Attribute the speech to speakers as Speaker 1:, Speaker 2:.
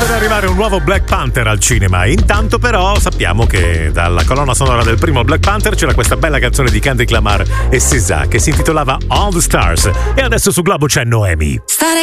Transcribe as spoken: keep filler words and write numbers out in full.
Speaker 1: deve arrivare un nuovo Black Panther al cinema. Intanto però sappiamo che dalla colonna sonora del primo Black Panther c'era questa bella canzone di Kendrick Lamar e S Z A che si intitolava All the Stars. E adesso su Globo c'è Noemi.
Speaker 2: Stare